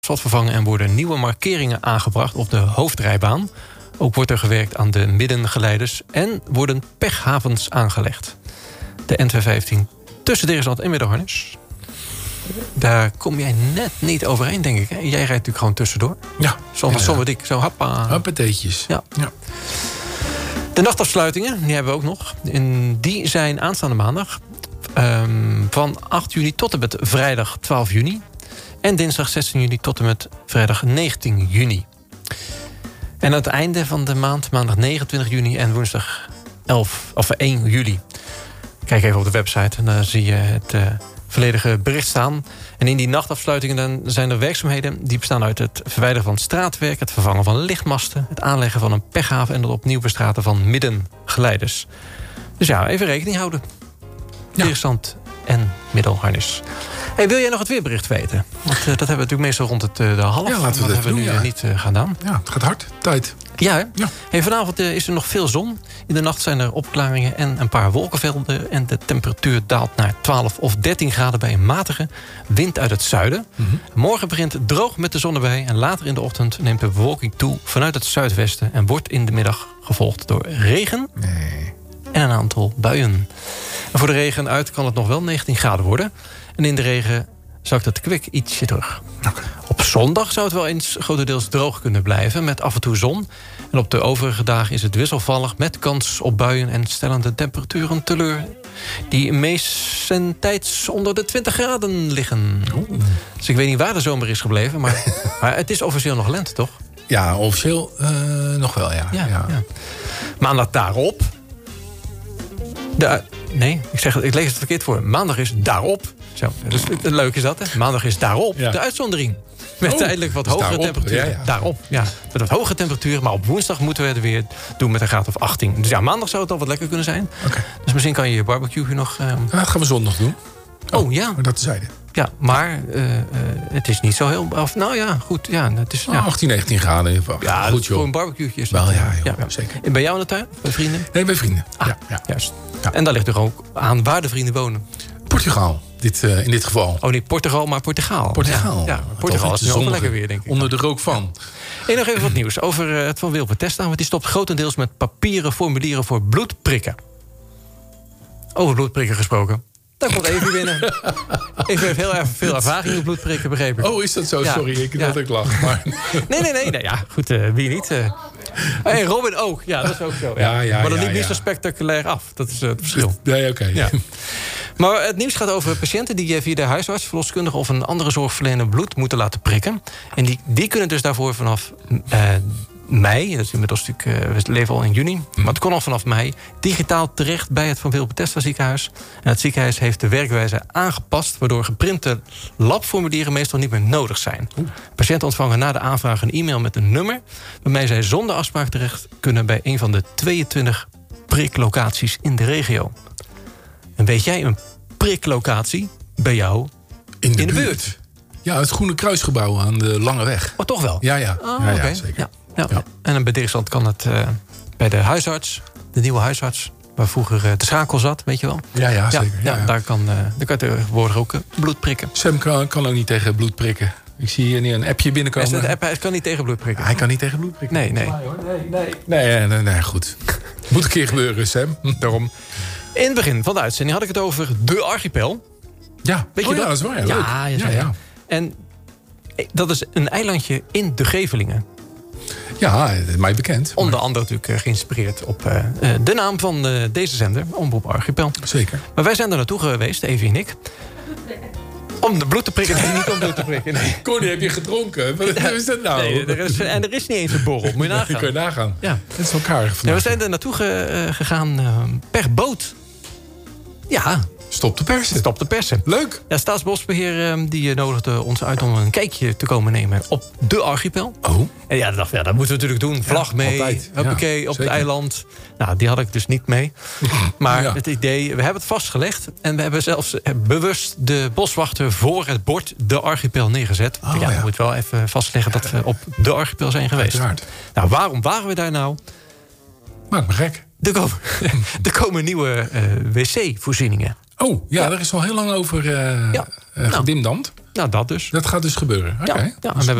asfalt vervangen en worden nieuwe markeringen aangebracht op de hoofdrijbaan. Ook wordt er gewerkt aan de middengeleiders en worden pechhavens aangelegd. De N215 tussen Dirksland en Middelharnis. Daar kom jij net niet overheen, denk ik. Hè? Jij rijdt natuurlijk gewoon tussendoor. Ja. Zo dik, zo happa. Happateetjes. Ja. De nachtafsluitingen, die hebben we ook nog. En die zijn aanstaande maandag. Van 8 juni tot en met vrijdag 12 juni. En dinsdag 16 juni tot en met vrijdag 19 juni. En aan het einde van de maand, maandag 29 juni en woensdag 1 juli. Kijk even op de website en dan zie je het volledige bericht staan. En in die nachtafsluitingen dan zijn er werkzaamheden die bestaan uit het verwijderen van straatwerk, het vervangen van lichtmasten, het aanleggen van een pechhaven en het opnieuw bestraten van middengeleiders. Dus ja, even rekening houden. Dirksland en Middelharnis. Hey, wil jij nog het weerbericht weten? Want dat hebben we natuurlijk meestal rond de half. Ja, laten we dat hebben we nu niet gedaan. Ja, het gaat hard. Tijd. Ja, hè? Ja. Hey, vanavond is er nog veel zon. In de nacht zijn er opklaringen en een paar wolkenvelden. En de temperatuur daalt naar 12 of 13 graden bij een matige wind uit het zuiden. Morgen begint het droog met de zon erbij. En later in de ochtend neemt de bewolking toe vanuit het zuidwesten. En wordt in de middag gevolgd door regen en een aantal buien. En voor de regen uit kan het nog wel 19 graden worden. En in de regen zakt het kwik ietsje terug. Okay. Op zondag zou het wel eens grotendeels droog kunnen blijven, met af en toe zon. En op de overige dagen is het wisselvallig, met kans op buien en stellende temperaturen teleur, die meestentijds onder de 20 graden liggen. Dus ik weet niet waar de zomer is gebleven, maar het is officieel nog lente, toch? Ja, officieel nog wel, ja. Maandag daarop. Nee, ik lees het verkeerd voor. Maandag is daarop. Zo, dus leuk is dat, hè? Maandag is daarop de uitzondering. Met tijdelijk wat hogere temperatuur. Daarop, ja. Met wat hogere temperatuur. Maar op woensdag moeten we het weer doen met een graad of 18. Dus ja, maandag zou het al wat lekker kunnen zijn. Okay. Dus misschien kan je je barbecue nog... dat gaan we zondag doen. Ja. Maar dat tezijde. Ja, maar het is niet zo heel... Nou ja, goed. Ja, het is, 18, 19 graden. Ja, goed, voor een barbecue is wel, dat, ja, zeker. En bij jou in de tuin? Bij vrienden? Nee, bij vrienden. Juist. Ja. En daar ligt er ook aan waar de vrienden wonen. Portugal, in dit geval. Oh, niet Portugal, maar Portugal. Portugal. Ja, Portugal is wel lekker weer, denk ik. Onder de rook van. En nog even wat nieuws over het Van Wilp Testa. Want die stopt grotendeels met papieren formulieren voor bloedprikken. Over bloedprikken gesproken. Daar komt Evie binnen. Evie heeft heel erg veel ervaring met bloedprikken, begrepen. Oh, is dat zo? Ja. Sorry, ik dat ik lach. Maar... Nee. Ja, goed, wie niet? En Robin ook. Ja, dat is ook zo. Ja. Maar dan niet zo spectaculair af. Dat is het verschil. Nee, oké. Ja. Maar het nieuws gaat over patiënten die via de huisarts, verloskundige of een andere zorgverlener bloed moeten laten prikken. En die kunnen dus daarvoor vanaf mei, dat is inmiddels natuurlijk, we leven al in juni, maar het kon al vanaf mei, digitaal terecht bij het Van Wilp Testa ziekenhuis. En het ziekenhuis heeft de werkwijze aangepast, waardoor geprinte labformulieren meestal niet meer nodig zijn. Patiënten ontvangen na de aanvraag een e-mail met een nummer, waarmee zij zonder afspraak terecht kunnen bij een van de 22 priklocaties in de regio. En weet jij een priklocatie bij jou in de buurt? Ja, het Groene Kruisgebouw aan de Lange Weg. Oh, toch wel? Ja, okay. Zeker. Ja. En bij Dirksland kan het bij de huisarts, de nieuwe huisarts, waar vroeger de schakel zat, weet je wel. Ja, zeker. Ja. Daar kan je tegenwoordig ook bloed prikken. Sam kan ook niet tegen bloed prikken. Ik zie hier een appje binnenkomen. Hij kan niet tegen bloed prikken. Hij kan niet tegen bloed prikken. Nee, goed. Moet een keer gebeuren, Sam. Daarom. In het begin van de uitzending had ik het over de archipel. Ja, weet je dat is waar. Ja, ja. En dat is een eilandje in de Grevelingen. Ja, mij bekend. Onder andere natuurlijk geïnspireerd op de naam van deze zender, Omroep Archipel. Zeker. Maar wij zijn er naartoe geweest, Evie en ik. Om de bloed te prikken. Nee, niet om bloed te prikken. Nee. Connie, heb je gedronken? Wat is dat nou? Nee, er is niet eens een borrel. Moet je nagaan. Kun je nagaan. Ja. Het is elkaar. Ja, we zijn er naartoe gegaan per boot. Ja. Stop de persen. Leuk. Ja, Staatsbosbeheer die nodigde ons uit om een kijkje te komen nemen op de archipel. Oh. En ja, dat moeten we natuurlijk doen. Vlag mee. Altijd. Hoppakee, op het eiland. Nou, die had ik dus niet mee. Maar het idee, we hebben het vastgelegd. En we hebben zelfs bewust de boswachter voor het bord de archipel neergezet. We moeten wel even vastleggen dat we op de archipel zijn geweest. Uiteraard. Nou, waarom waren we daar nou? Maakt me gek. Er komen nieuwe wc-voorzieningen. Oh, ja, daar is al heel lang over gedimdamd. Nou, dat dus. Dat gaat dus gebeuren. Oké. Ja, en we hebben